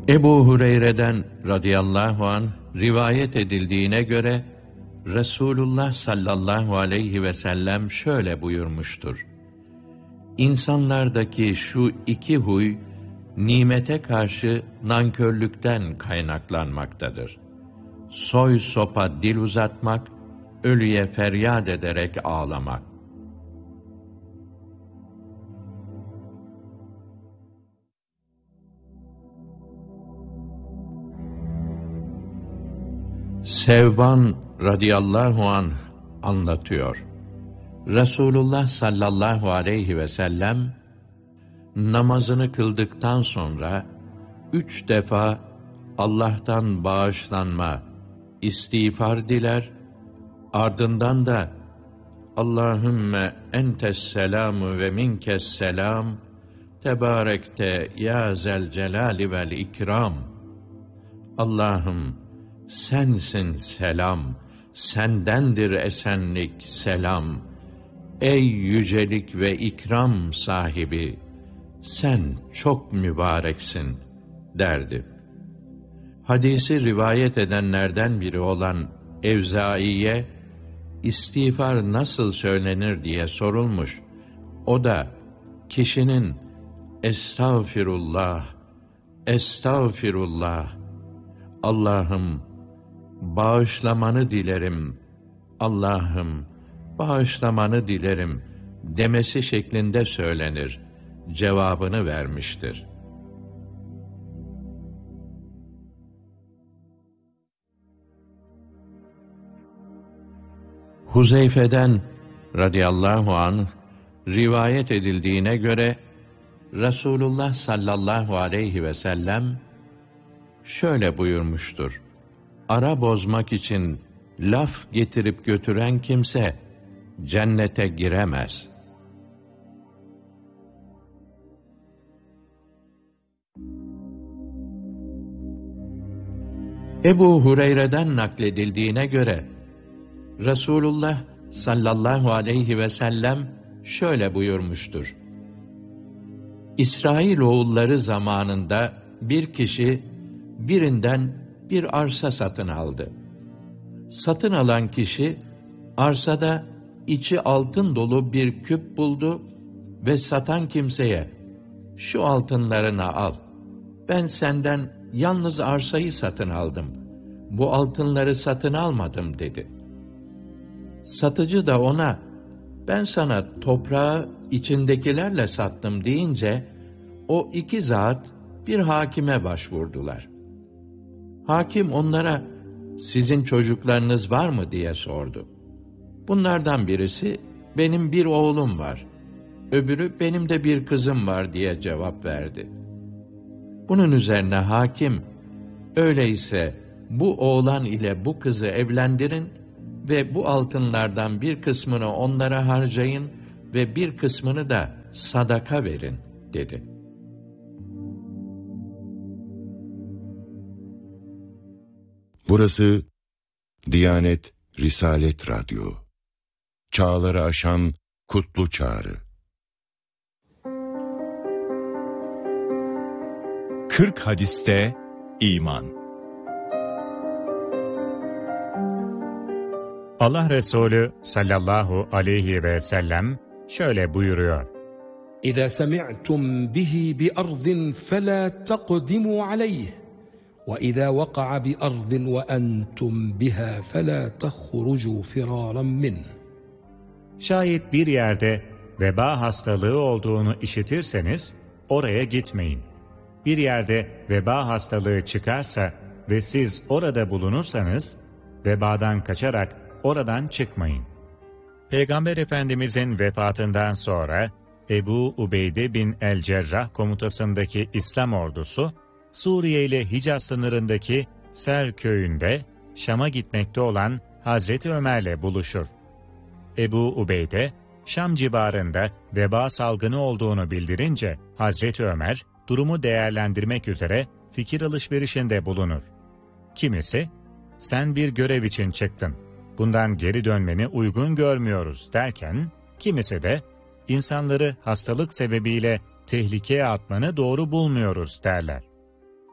Ebu Hureyre'den radıyallahu anh rivayet edildiğine göre Resulullah sallallahu aleyhi ve sellem şöyle buyurmuştur: İnsanlardaki şu iki huy nimete karşı nankörlükten kaynaklanmaktadır. Soy sopa dil uzatmak, ölüye feryat ederek ağlamak. Sevban radıyallahu anh anlatıyor. Resulullah sallallahu aleyhi ve sellem namazını kıldıktan sonra 3 defa Allah'tan bağışlanma, istiğfar diler, ardından da Allahümme entes selamu ve minkes selam, tebarekte ya zel celali vel ikram. Allah'ım sensin selam, sendendir esenlik, selam. Ey yücelik ve ikram sahibi, sen çok mübareksin derdi. Hadisi rivayet edenlerden biri olan Evzai'ye istiğfar nasıl söylenir diye sorulmuş. O da kişinin estağfirullah, estağfirullah, Allah'ım bağışlamanı dilerim, Allah'ım bağışlamanı dilerim demesi şeklinde söylenir cevabını vermiştir. Huzeyfe'den radıyallahu anh rivayet edildiğine göre Resulullah sallallahu aleyhi ve sellem şöyle buyurmuştur: Ara bozmak için laf getirip götüren kimse cennete giremez. Ebu Hureyre'den nakledildiğine göre Resulullah sallallahu aleyhi ve sellem şöyle buyurmuştur: İsrailoğulları zamanında bir kişi birinden bir arsa satın aldı. Satın alan kişi arsada içi altın dolu bir küp buldu ve satan kimseye şu altınlarını al, ben senden yalnız arsayı satın aldım, bu altınları satın almadım dedi. Satıcı da ona ben sana toprağı içindekilerle sattım deyince o iki zat bir hakime başvurdular. Hakim onlara sizin çocuklarınız var mı diye sordu. Bunlardan birisi benim bir oğlum var, öbürü benim de bir kızım var diye cevap verdi. Bunun üzerine hakim öyleyse bu oğlan ile bu kızı evlendirin ve bu altınlardan bir kısmını onlara harcayın ve bir kısmını da sadaka verin dedi. Burası Diyanet Risalet Radyo. Çağları aşan kutlu çağrı. 40 hadiste iman. Allah Resulü sallallahu aleyhi ve sellem şöyle buyuruyor: İzâ semi'tum bihi bi ardin felâ taqdimu aleyh ve izâ vaka'a bi ardin ve entum biha felâ tehrucu firâran min. Şayet bir yerde veba hastalığı olduğunu işitirseniz oraya gitmeyin. Bir yerde veba hastalığı çıkarsa ve siz orada bulunursanız vebadan kaçarak oradan çıkmayın. Peygamber Efendimizin vefatından sonra Ebu Ubeyde bin el-Cerrah komutasındaki İslam ordusu Suriye ile Hicaz sınırındaki Ser köyünde Şam'a gitmekte olan Hazreti Ömer'le buluşur. Ebu Ubeyde Şam civarında veba salgını olduğunu bildirince Hazreti Ömer durumu değerlendirmek üzere fikir alışverişinde bulunur. Kimisi sen bir görev için çıktın, bundan geri dönmeni uygun görmüyoruz derken, kimisi de insanları hastalık sebebiyle tehlikeye atmanı doğru bulmuyoruz derler.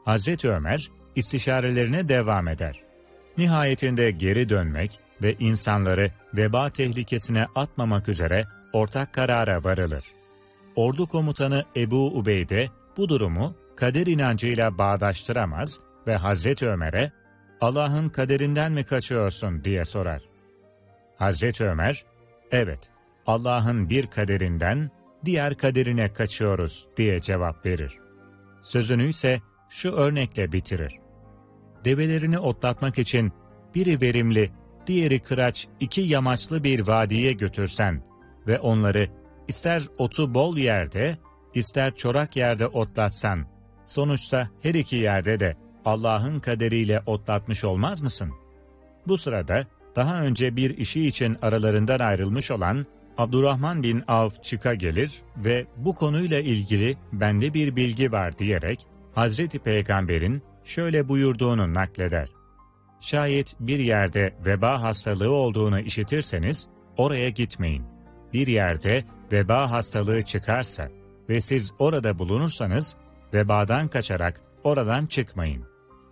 Hazreti Ömer istişarelerine devam eder. Nihayetinde geri dönmek ve insanları veba tehlikesine atmamak üzere ortak karara varılır. Ordu komutanı Ebu Ubeyde bu durumu kader inancıyla bağdaştıramaz ve Hazreti Ömer'e "Allah'ın kaderinden mi kaçıyorsun?" diye sorar. Hazreti Ömer, "Evet, Allah'ın bir kaderinden diğer kaderine kaçıyoruz." diye cevap verir. Sözünü ise şu örnekle bitirir. Develerini otlatmak için biri verimli, diğeri kıraç 2 yamaçlı bir vadiye götürsen ve onları ister otu bol yerde, ister çorak yerde otlatsan, sonuçta her iki yerde de Allah'ın kaderiyle otlatmış olmaz mısın? Bu sırada daha önce bir işi için aralarından ayrılmış olan Abdurrahman bin Avf çıka gelir ve bu konuyla ilgili bende bir bilgi var diyerek Hazreti Peygamber'in şöyle buyurduğunu nakleder. Şayet bir yerde veba hastalığı olduğunu işitirseniz oraya gitmeyin. Bir yerde veba hastalığı çıkarsa ve siz orada bulunursanız vebadan kaçarak oradan çıkmayın.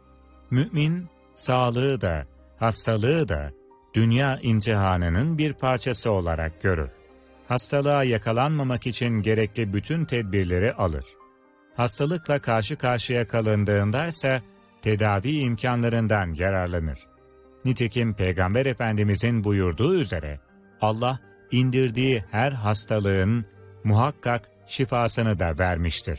Mümin sağlığı da hastalığı da dünya imtihanının bir parçası olarak görür. Hastalığa yakalanmamak için gerekli bütün tedbirleri alır. Hastalıkla karşı karşıya kalındığında ise tedavi imkanlarından yararlanır. Nitekim Peygamber Efendimizin buyurduğu üzere Allah indirdiği her hastalığın muhakkak şifasını da vermiştir.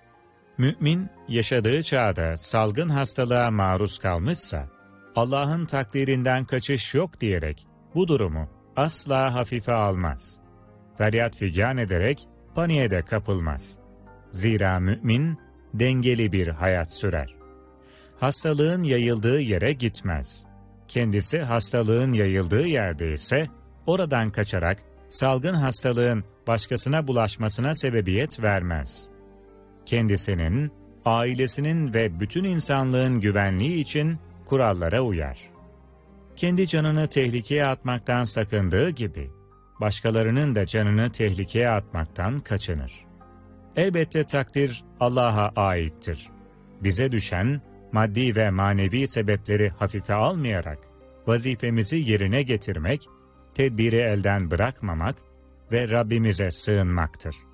Mümin yaşadığı çağda salgın hastalığa maruz kalmışsa Allah'ın takdirinden kaçış yok diyerek bu durumu asla hafife almaz. Feryat figan ederek paniğe de kapılmaz. Zira mümin dengeli bir hayat sürer. Hastalığın yayıldığı yere gitmez. Kendisi hastalığın yayıldığı yerde ise oradan kaçarak salgın hastalığın başkasına bulaşmasına sebebiyet vermez. Kendisinin, ailesinin ve bütün insanlığın güvenliği için kurallara uyar. Kendi canını tehlikeye atmaktan sakındığı gibi, başkalarının da canını tehlikeye atmaktan kaçınır. Elbette takdir Allah'a aittir. Bize düşen, maddi ve manevi sebepleri hafife almayarak, vazifemizi yerine getirmek, tedbiri elden bırakmamak ve Rabbimize sığınmaktır.